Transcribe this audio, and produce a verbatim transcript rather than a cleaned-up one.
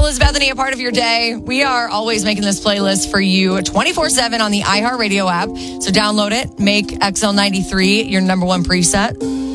is Bethany, a part of your day. We are always making this playlist for you twenty-four seven on the iHeartRadio app. So download it. Make X L ninety-three your number one preset.